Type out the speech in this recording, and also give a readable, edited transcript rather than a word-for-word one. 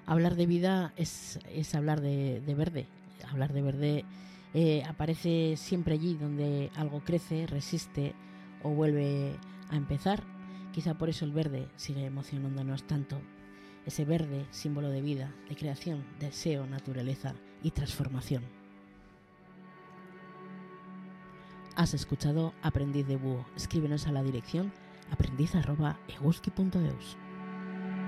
Hablar de vida es hablar de verde. Hablar de verde aparece siempre allí donde algo crece, resiste o vuelve a empezar. Quizá por eso el verde sigue emocionándonos tanto. Ese verde, símbolo de vida, de creación, deseo, naturaleza y transformación. Has escuchado Aprendiz de Búho. Escríbenos a la dirección aprendiz@eguski.eus.